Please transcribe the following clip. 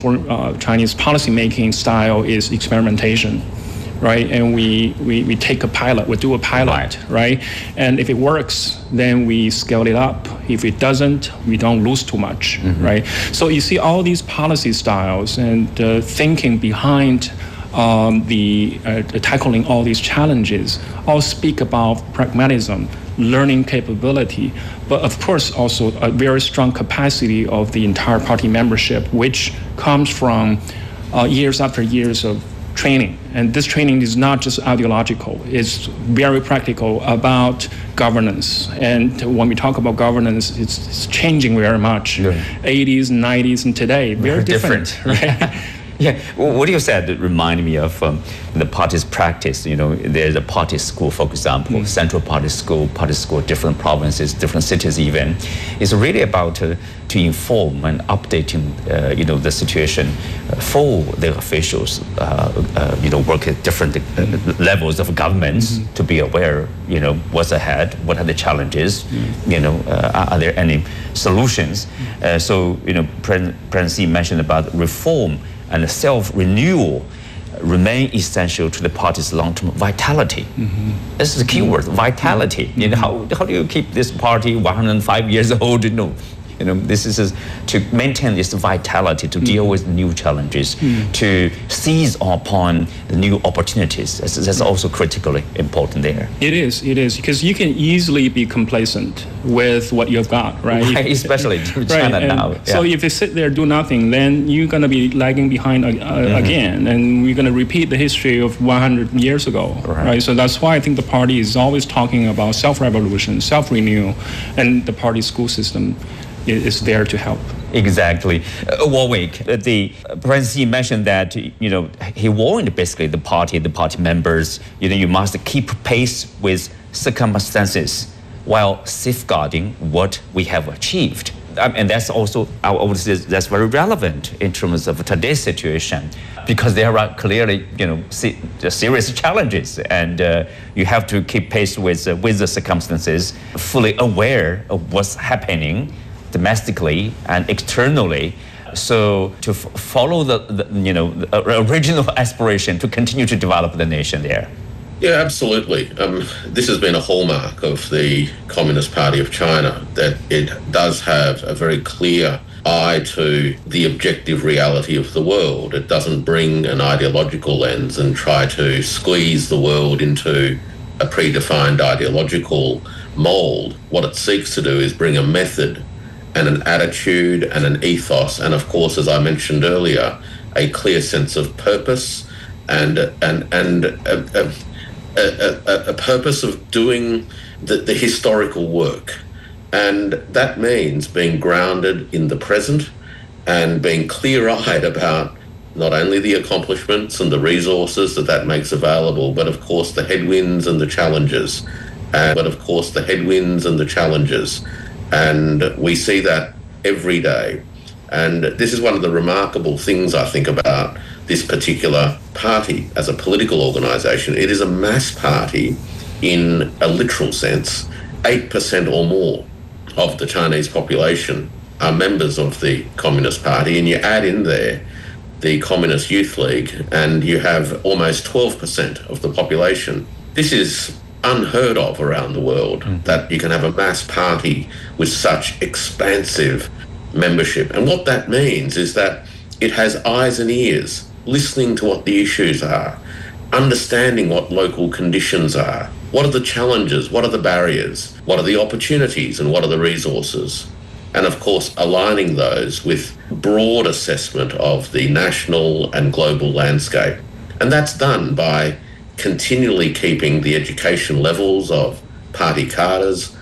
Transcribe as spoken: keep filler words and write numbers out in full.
For uh, Chinese policymaking style is experimentation, right? And we, we, we take a pilot, we do a pilot, right. right? And if it works, then we scale it up. If it doesn't, we don't lose too much, mm-hmm. right? So you see all these policy styles and uh, thinking behind um, the uh, tackling all these challenges all speak about pragmatism, learning capability, but of course also a very strong capacity of the entire party membership, which comes from uh, years after years of training. And this training is not just ideological, it's very practical about governance. And when we talk about governance, it's, it's changing very much. Yeah. eighties, nineties, and today, very different, different. Right? Yeah, well, what you said reminded me of um, the party's practice. You know, there's a party school, for example, mm. central party school, party school, different provinces, different cities even. It's really about uh, to inform and updating, uh, you know, the situation for the officials, uh, uh, you know, work at different uh, levels of governments mm-hmm. to be aware, you know, what's ahead, what are the challenges, mm. you know, uh, are there any solutions? Mm. Uh, so, you know, President Xi mentioned about reform and self-renewal remain essential to the party's long-term vitality. Mm-hmm. This is the key word, vitality. Mm-hmm. You know, how, how do you keep this party one hundred five years old? You know, you know, this is to maintain this vitality, to deal with new challenges, mm. to seize upon the new opportunities. That's, that's also critically important there. It is, it is, because you can easily be complacent with what you've got, right? Right, especially in China right. now. Yeah. So if you sit there, do nothing, then you're going to be lagging behind uh, mm-hmm. again, and we're going to repeat the history of one hundred years ago, right. right? So that's why I think the party is always talking about self-revolution, self-renewal, and the party school system is there to help. Exactly. Uh, Warwick, uh, the uh, President Xi mentioned that, you know, he warned basically the party, the party members, you know, you must keep pace with circumstances while safeguarding what we have achieved. Um, and that's also, I would say, that's very relevant in terms of today's situation, because there are clearly, you know, se- serious challenges, and uh, you have to keep pace with uh, with the circumstances, fully aware of what's happening domestically and externally, so to f- follow the, the you know the original aspiration to continue to develop the nation there. Yeah, absolutely. Um, this has been a hallmark of the Communist Party of China, that it does have a very clear eye to the objective reality of the world. It doesn't bring an ideological lens and try to squeeze the world into a predefined ideological mold. What it seeks to do is bring a method and an attitude and an ethos, and of course, as I mentioned earlier, a clear sense of purpose and and and a, a, a, a purpose of doing the, the historical work. And that means being grounded in the present and being clear-eyed about not only the accomplishments and the resources that that makes available, but of course the headwinds and the challenges. Uh, but of course the headwinds and the challenges. And we see that every day. And this is one of the remarkable things, I think, about this particular party as a political organisation. It is a mass party in a literal sense. eight percent or more of the Chinese population are members of the Communist Party, and you add in there the Communist Youth League, and you have almost twelve percent of the population. This is unheard of around the world, mm. that you can have a mass party with such expansive membership. And what that means is that it has eyes and ears, listening to what the issues are, understanding what local conditions are, what are the challenges, what are the barriers, what are the opportunities, and what are the resources. And of course, aligning those with broad assessment of the national and global landscape. And that's done by continually keeping the education levels of party cadres